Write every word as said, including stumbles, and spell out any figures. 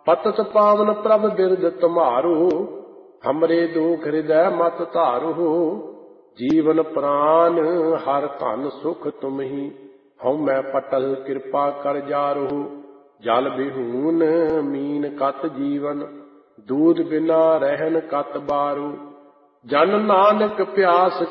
पतत पावन प्रभ बिरद तुम्हारो, हमरे दुख हृदय मत धारो। जीवन प्राण हर धन सुख तुम ही, हऊँ मैं पटल कृपा कर जारो। जल बिहून मीन कत जीवन, दूध बिना रहन कत बारो। जन नानक प्यास